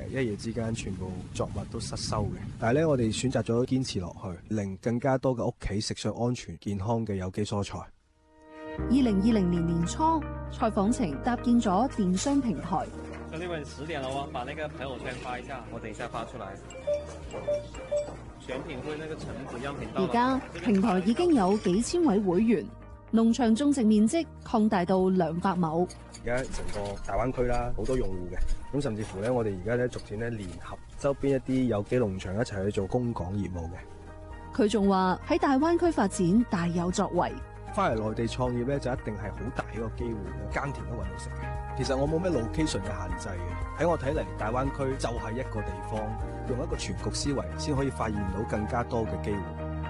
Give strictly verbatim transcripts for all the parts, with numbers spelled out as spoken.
一夜之間全部作物都失收嘅。但係咧，我哋選擇咗堅持落去，令更加多嘅屋企食上安全健康嘅有機蔬菜。 二零二零年年初，蔡訪程搭建咗電商平台。 兄弟們，十點了哦，把那個朋友圈發一下，我等一下發出來。選品會那個橙子樣品到。 而家平台已經有幾千位會員，農場種植面積擴大到兩百畝。 而家成個大灣區啦，好多用戶嘅，咁甚至乎咧，我哋而家咧逐漸咧聯合周邊一啲有機農場一齊去做供港業務嘅。 佢仲話喺大灣區發展大有作為。 翻嚟內地創業咧，就一定係好大一個機會嘅，耕田都搵到食嘅。其實我冇咩 location 嘅限制嘅，喺我睇嚟，大灣區就係一個地方，用一個全局思維，先可以發現到更加多嘅機會。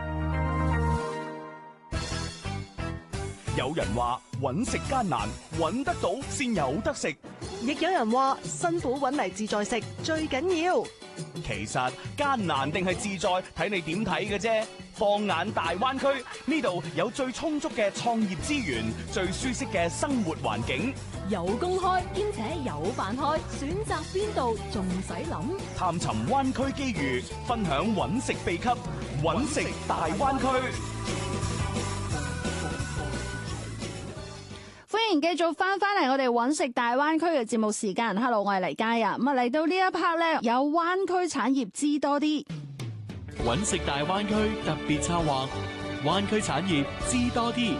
有人話搵食艱難，搵得到先有得食； 亦有人話辛苦搵嚟自在食最緊要。 其實艱難定係自在，睇你點睇嘅啫。放眼大灣區，呢度有最充足嘅創業資源，最舒適嘅生活環境， 有工開兼且有飯開，選擇邊度仲使諗？ 探尋灣區機遇，分享搵食秘笈，搵食大灣區。 歡迎繼續翻翻嚟我哋搵食大灣區嘅節目時間。Hello， 我係黎嘉啊。咁啊嚟到呢一 part 咧，有灣區產業知多啲。 搵食大灣區特別策劃，灣區產業知多啲。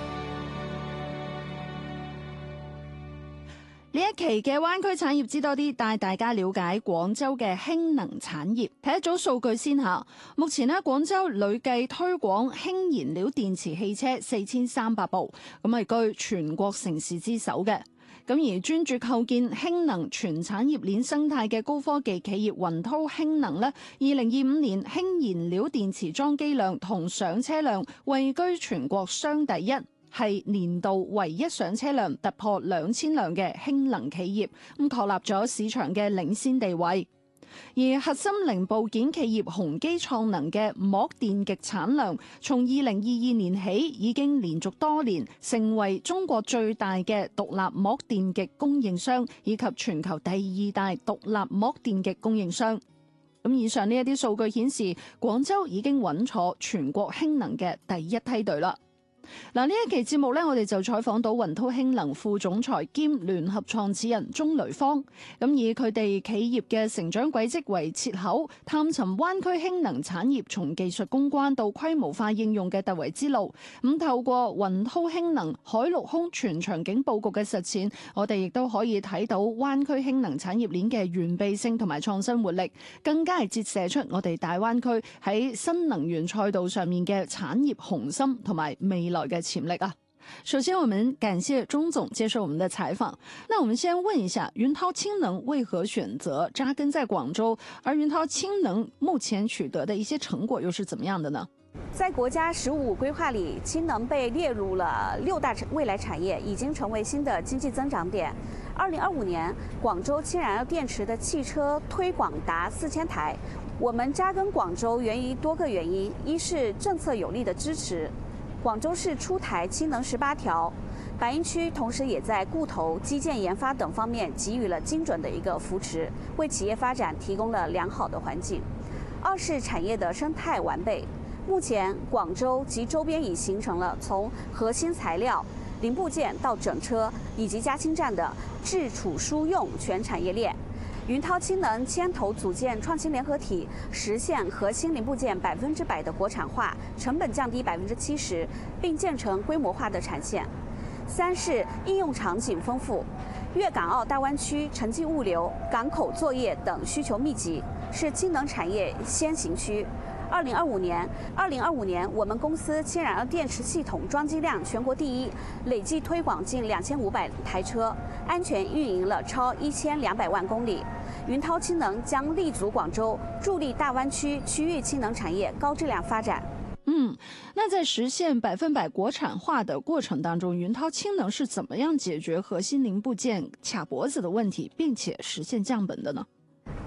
呢一期嘅灣區產業知多啲，帶大家了解廣州嘅氫能產業。睇一組數據先下，目前呢，廣州累計推廣氫燃料電池汽車四千三百部，咁係居全國城市之首嘅。咁而專注構建氫能全產業鏈生態嘅高科技企業雲濤氫能呢，二零二五年氫燃料電池裝機量同上車量位居全國雙第一，係年度唯一上車量突破兩千輛嘅氫能企業，咁確立咗市場嘅領先地位。而核心零部件企業宏基創能嘅膜電極產量，從二零二二年起已經連續多年成為中國最大嘅獨立膜電極供應商，以及全球第二大獨立膜電極供應商。咁以上呢一啲數據顯示，廣州已經穩坐全國氫能嘅第一梯隊啦。嗱，呢一期節目咧，我哋就採訪到雲濤氫能副總裁兼聯合創始人鍾雷方，咁以佢哋企業嘅成長軌跡為切口，探尋灣區氫能產業從技術攻關到規模化應用嘅突圍之路。咁透過雲濤氫能海陸空全場景佈局嘅實踐，我哋亦都可以睇到灣區氫能產業鏈嘅完備性同埋創新活力，更加係折射出我哋大灣區喺新能源賽道上面嘅產業雄心同埋未來嘅潛力啊！首先，我們感謝鍾總接受我們的採訪。那我們先問一下，雲濤氫能為何選擇紮根在廣州？而雲濤氫能目前取得的一些成果又是怎麼樣的呢？ 在國家“十五”規劃裏，氫能被列入了六大未來產業，已經成為新的經濟增長點。二零二五年，廣州氫燃料電池的汽車推廣達四千台。我們紮根廣州源於多個原因，一是政策有力的支持。廣州市出台氫能十八條，白雲區同時也在固投、基建研發等方面給予了精準的一個扶持，為企業發展提供了良好的環境。二是產業的生態完備，目前廣州及周邊已形成了從核心材料、零部件到整車以及加氫站的製儲輸用全產業鏈。雲濤氫能牽頭組建創新聯合體，實現核心零部件百分之百的國產化，成本降低百分之七十，並建成規模化的產線。三是應用場景豐富，粵港澳大灣區城際物流、港口作業等需求密集，是氫能產業先行區。二零二五年，二零二五年，我們公司氫燃料電池系統裝機量全國第一，累計推廣近兩千五百台車，安全運營了超一千兩百萬公里。雲濤氫能將立足廣州，助力大灣區區域氫能產業高質量發展。 嗯，那在實現百分百國產化的過程當中，雲濤氫能是怎麼樣解決核心零部件卡脖子的問題，並且實現降本的呢？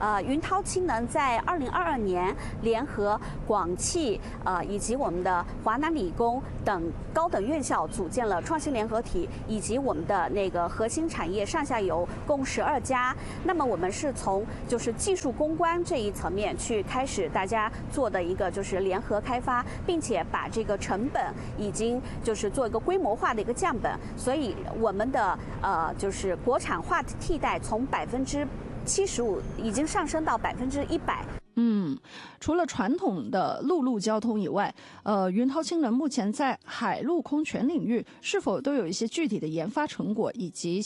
呃，云涛氢能在二零二二年联合广汽呃以及我们的华南理工等高等院校组建了创新联合体，以及我们的那个核心产业上下游共十二家。那么我们是从就是技术攻关这一层面去开始大家做的一个就是联合开发，并且把这个成本已经就是做一个规模化的一个降本，所以我们的呃就是国产化替代从百分之七十五已经上升到百分之一百。 嗯，除了传统的陆路交通以外，呃，云涛氢能目前在海陆空全领域是否都有一些具体的研发成果以及